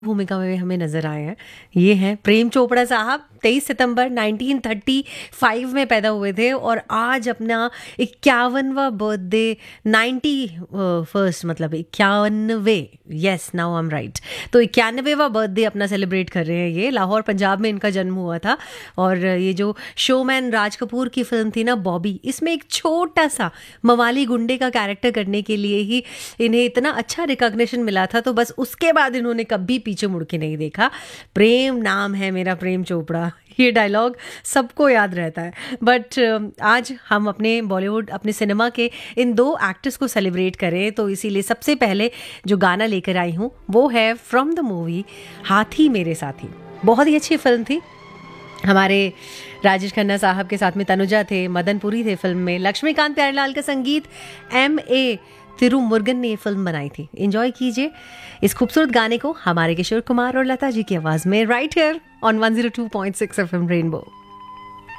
भूमिका में हमें नजर आए हैं। ये हैं प्रेम चोपड़ा साहब। 23 सितंबर 1935 में पैदा हुए थे और आज अपना 51वां बर्थडे, 91st मतलब 91, yes now I am right, तो 91वां बर्थडे अपना सेलिब्रेट कर रहे हैं। ये लाहौर पंजाब में इनका जन्म हुआ था। और ये जो शोमैन राज कपूर की फिल्म थी ना बॉबी, इसमें एक छोटा सा मवाली गुंडे का कैरेक्टर करने के लिए ही इन्हें इतना अच्छा रिकॉग्निशन मिला था, तो बस उसके बाद इन्होंने कभी पीछे मुड़ के नहीं देखा। प्रेम नाम है मेरा प्रेम चोपड़ा, ये डायलॉग सबको याद रहता है। बट आज हम अपने बॉलीवुड, अपने सिनेमा के इन दो एक्टर्स को सेलिब्रेट करें, तो इसीलिए सबसे पहले जो गाना लेकर आई हूँ वो है फ्रॉम द मूवी हाथी मेरे साथी। बहुत ही अच्छी फिल्म थी। हमारे राजेश खन्ना साहब के साथ में तनुजा थे, मदन पुरी थे फिल्म में, लक्ष्मीकांत प्यारेलाल का संगीत, M.A. तिरुमुरुगन ने ये फिल्म बनाई थी। एंजॉय कीजिए इस खूबसूरत गाने को हमारे किशोर कुमार और लता जी की आवाज में, right here on 102.6 FM rainbow.